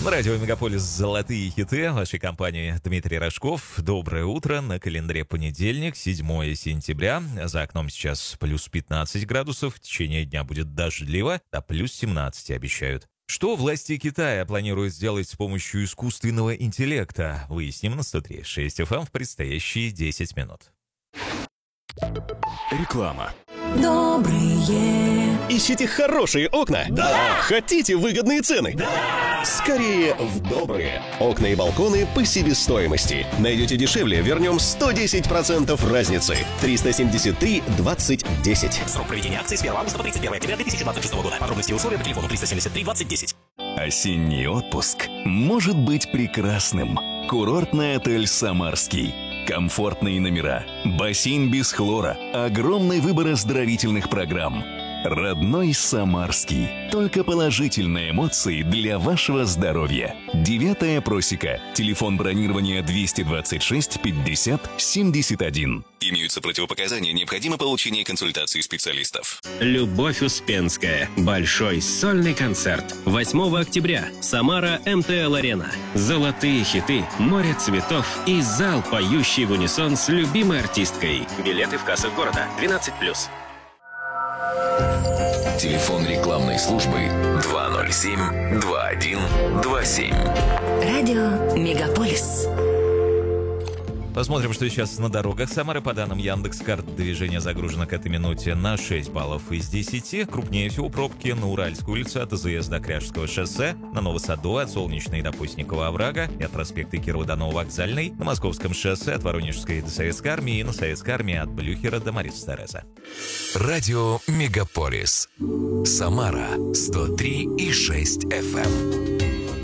Радио «Мегаполис» «Золотые хиты». В вашей компании Дмитрий Рожков. Доброе утро. На календаре понедельник, 7 сентября. За окном сейчас плюс 15 градусов. В течение дня будет дождливо, а плюс 17 обещают. Что власти Китая планируют сделать с помощью искусственного интеллекта? Выясним на 103.6 FM в предстоящие 10 минут. Реклама. Добрые. Ищите хорошие окна? Да! Хотите выгодные цены? Да! Скорее в Добрые. Окна и балконы по себестоимости. Найдете дешевле, вернем 110% разницы. 373 20 10. Срок проведения акции с 1 августа по 31 октября 2026 года. Подробности и условия по телефону 373 20 10. Осенний отпуск может быть прекрасным. Курортный отель «Самарский». Комфортные номера, бассейн без хлора, огромный выбор оздоровительных программ. Родной Самарский. Только положительные эмоции для вашего здоровья. 9-я просека. Телефон бронирования 226 50 71. Имеются противопоказания, необходимо получение консультации специалистов. Любовь Успенская. Большой сольный концерт. 8 октября. Самара МТЛ-арена. Золотые хиты, море цветов и зал, поющий в унисон с любимой артисткой. Билеты в кассах города. 12+. Телефон рекламной службы 207-2127. Радио «Мегаполис». Посмотрим, что сейчас на дорогах Самары. По данным Яндекс.Карт, движение загружено к этой минуте на 6 баллов из 10. Крупнее всего пробки на Уральской улице от АЗС до Кряжского шоссе, на Новосаду от Солнечной до Постникова оврага и от проспекта Кирова до Нововокзальной, на Московском шоссе от Воронежской до Советской армии и на Советской армии от Блюхера до Мариса Тереза. Радио «Мегаполис». Самара 103,6 FM.